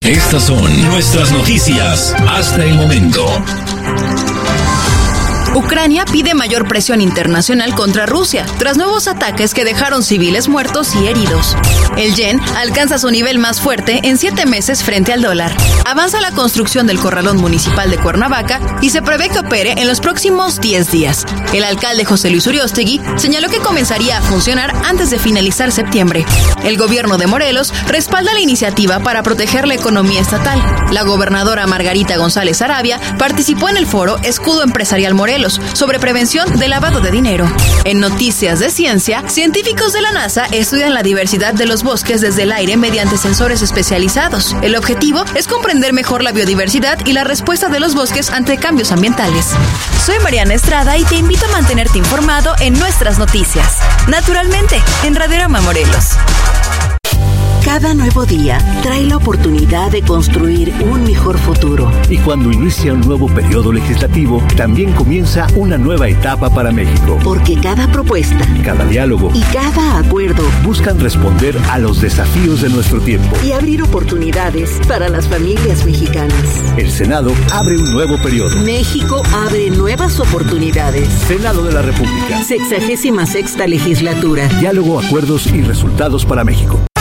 Estas son nuestras noticias hasta el momento. Ucrania pide mayor presión internacional contra Rusia, tras nuevos ataques que dejaron civiles muertos y heridos. El yen alcanza su nivel más fuerte en 7 meses frente al dólar. Avanza la construcción del corralón municipal de Cuernavaca y se prevé que opere en los próximos 10 días. El alcalde José Luis Uriostegui señaló que comenzaría a funcionar antes de finalizar septiembre. El gobierno de Morelos respalda la iniciativa para proteger la economía estatal. La gobernadora Margarita González Arabia participó en el foro Escudo Empresarial Morelos sobre prevención de lavado de dinero. En noticias de ciencia, científicos de la NASA estudian la diversidad de los bosques desde el aire mediante sensores especializados. El objetivo es comprender mejor la biodiversidad y la respuesta de los bosques ante cambios ambientales. Soy Mariana Estrada y te invito a mantenerte informado en nuestras noticias. Naturalmente, en Radiorama Morelos. Cada nuevo día trae la oportunidad de construir un mejor futuro. Y cuando inicia un nuevo periodo legislativo, también comienza una nueva etapa para México. Porque cada propuesta, cada diálogo y cada acuerdo buscan responder a los desafíos de nuestro tiempo y abrir oportunidades para las familias mexicanas. El Senado abre un nuevo periodo. México abre nuevas oportunidades. Senado de la República. 66ª legislatura. Diálogo, acuerdos y resultados para México.